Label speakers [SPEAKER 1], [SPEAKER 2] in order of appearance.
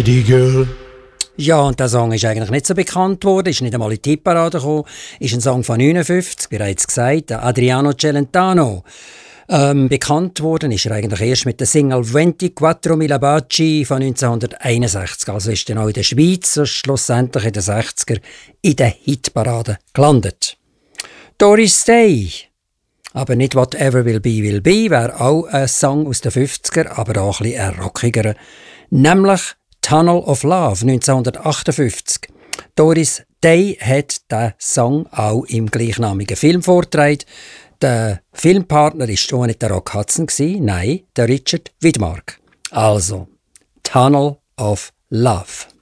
[SPEAKER 1] Lady Girl.
[SPEAKER 2] Ja, und der Song ist eigentlich nicht so bekannt worden, ist nicht einmal in die Hitparade gekommen, ist ein Song von 59, bereits gesagt, der Adriano Celentano. Bekannt worden ist er eigentlich erst mit der Single «24 Mila Baci» von 1961. Also ist dann auch in der Schweiz schlussendlich in den 60er in der Hitparade gelandet. Doris Day, aber nicht «Whatever Will Be», wäre auch ein Song aus den 50er, aber auch ein bisschen rockiger. Nämlich «Tunnel of Love» 1958. Doris Day hat diesen Song auch im gleichnamigen Film vorgetragen. Der Filmpartner war nicht der Rock Hudson, nein, der Richard Widmark. Also, «Tunnel of Love».